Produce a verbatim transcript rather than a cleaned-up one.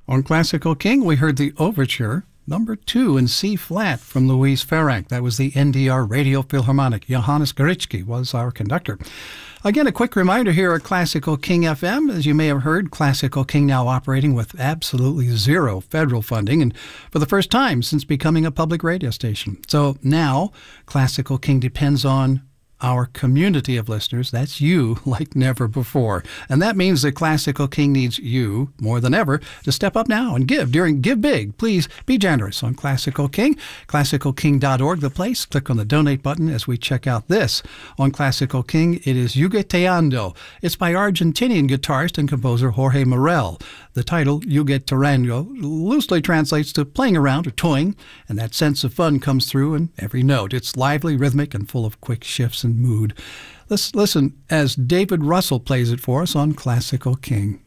On Classical King, we heard the Overture, number two in C flat from Louise Farranc. That was the N D R Radio Philharmonic. Johannes Goritzky was our conductor. Again, a quick reminder here at Classical King F M. As you may have heard, Classical King now operating with absolutely zero federal funding, and for the first time since becoming a public radio station. So now, Classical King depends on our community of listeners. That's you, like never before. And that means that Classical King needs you more than ever to step up now and give. During Give Big, please be generous on Classical King. classical king dot org, the place. Click on the donate button as we check out this. On Classical King, it is Jugueteando. It's by Argentinian guitarist and composer Jorge Morel. The title, Jugueteando, loosely translates to playing around or toying, and that sense of fun comes through in every note. It's lively, rhythmic, and full of quick shifts in mood. Let's listen as David Russell plays it for us on Classical King.